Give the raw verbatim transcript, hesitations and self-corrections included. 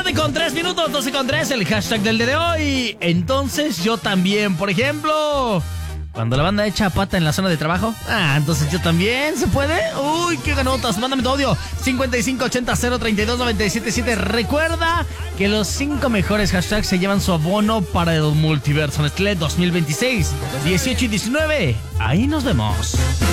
tarde con tres minutos, doce con tres, el hashtag del día de hoy. Entonces yo también, por ejemplo, cuando la banda echa pata en la zona de trabajo. Ah, entonces yo también, ¿se puede? Uy, qué ganotas, mándame tu audio. cincuenta y cinco ochenta cero treinta y dos noventa y siete siete. Recuerda que los cinco mejores hashtags se llevan su abono para el Multiverso Nestlé dos mil veintiséis, dieciocho y diecinueve. Ahí nos vemos.